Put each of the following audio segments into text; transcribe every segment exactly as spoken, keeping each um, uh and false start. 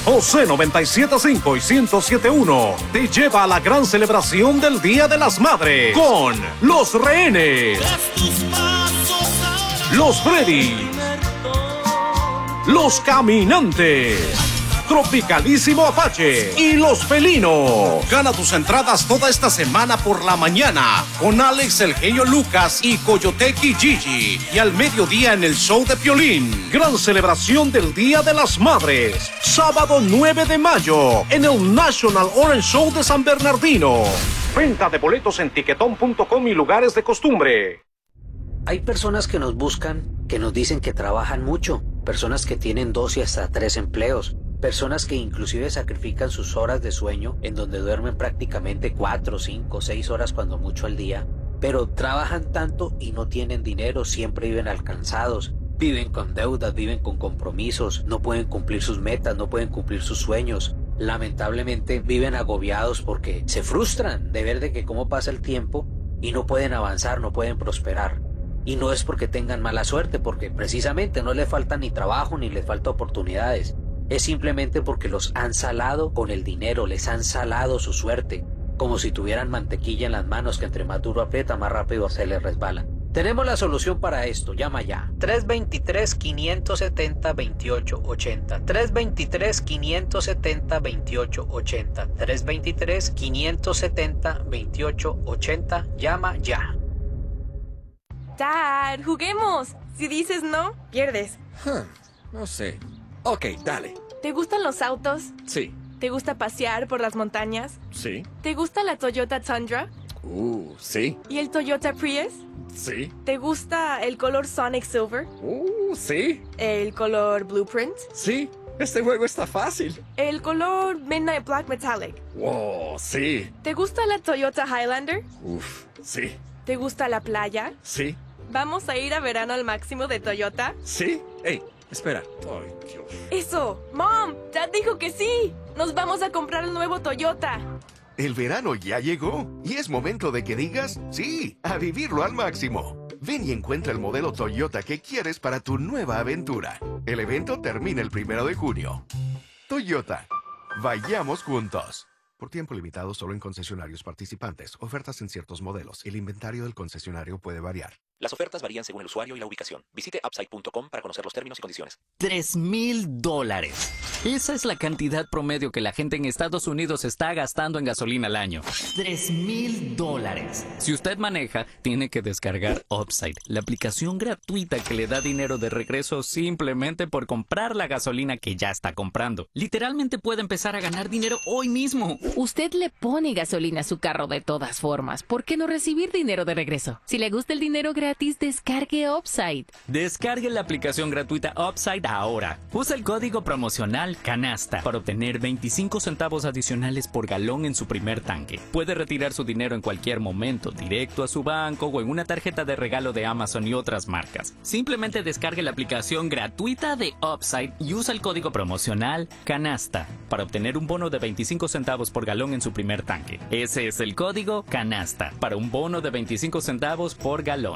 José noventa y siete punto cinco y ciento siete punto uno te lleva a la gran celebración del Día de las Madres con Los Rehenes, Los Freddy, Los Caminantes, Tropicalísimo Apache y Los Felinos. Gana tus entradas toda esta semana por la mañana con Alex El Genio Lucas y Coyotequi Gigi, y al mediodía en el show de Piolín. Gran celebración del Día de las Madres, sábado nueve de mayo en el National Orange Show de San Bernardino. Venta de boletos en tiquetón punto com y lugares de costumbre. Hay personas que nos buscan, que nos dicen que trabajan mucho, personas que tienen dos y hasta tres empleos, personas que inclusive sacrifican sus horas de sueño, en donde duermen prácticamente cuatro, cinco, seis horas cuando mucho al día, pero trabajan tanto y no tienen dinero, siempre viven alcanzados, viven con deudas, viven con compromisos, no pueden cumplir sus metas, no pueden cumplir sus sueños. Lamentablemente viven agobiados porque se frustran de ver de que cómo pasa el tiempo y no pueden avanzar, no pueden prosperar. Y no es porque tengan mala suerte, porque precisamente no les falta ni trabajo ni les falta oportunidades. Es simplemente porque los han salado con el dinero, les han salado su suerte, como si tuvieran mantequilla en las manos que entre más duro aprieta, más rápido se les resbala. Tenemos la solución para esto, llama ya. tres dos tres, cinco siete cero, veintiocho ochenta. tres dos tres, cinco siete cero, veintiocho ochenta. tres dos tres, cinco siete cero, veintiocho ochenta. Llama ya. Dad, juguemos. Si dices no, pierdes. Huh, no sé. Ok, dale. ¿Te gustan los autos? Sí. ¿Te gusta pasear por las montañas? Sí. ¿Te gusta la Toyota Tundra? Uh, sí. ¿Y el Toyota Prius? Sí. ¿Te gusta el color Sonic Silver? Uh, sí. ¿El color Blueprint? Sí. Este juego está fácil. ¿El color Midnight Black Metallic? Wow, sí. ¿Te gusta la Toyota Highlander? Uf, sí. ¿Te gusta la playa? Sí. ¿Vamos a ir a verano al máximo de Toyota? Sí. Ey, espera. Ay, Dios. ¡Eso! ¡Mom! ¡Dad dijo que sí! ¡Nos vamos a comprar el nuevo Toyota! El verano ya llegó y es momento de que digas sí, a vivirlo al máximo. Ven y encuentra el modelo Toyota que quieres para tu nueva aventura. El evento termina el primero de junio. Toyota, vayamos juntos. Por tiempo limitado solo en concesionarios participantes. Ofertas en ciertos modelos. El inventario del concesionario puede variar. Las ofertas varían según el usuario y la ubicación. Visite upside punto com para conocer los términos y condiciones. Tres mil dólares. Esa es la cantidad promedio que la gente en Estados Unidos está gastando en gasolina al año. Tres mil dólares. Si usted maneja, tiene que descargar Upside, la aplicación gratuita que le da dinero de regreso simplemente por comprar la gasolina que ya está comprando. Literalmente puede empezar a ganar dinero hoy mismo. Usted le pone gasolina a su carro de todas formas. ¿Por qué no recibir dinero de regreso? Si le gusta el dinero gratis, descargue Upside. Descargue la aplicación gratuita Upside ahora. Usa el código promocional CANASTA para obtener veinticinco centavos adicionales por galón en su primer tanque. Puede retirar su dinero en cualquier momento, directo a su banco o en una tarjeta de regalo de Amazon y otras marcas. Simplemente descargue la aplicación gratuita de Upside y usa el código promocional CANASTA para obtener un bono de veinticinco centavos por galón en su primer tanque. Ese es el código CANASTA para un bono de veinticinco centavos por galón.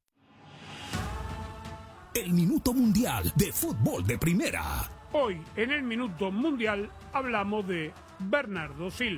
El Minuto Mundial de Fútbol de Primera. Hoy, en el Minuto Mundial, hablamos de Bernardo Silva.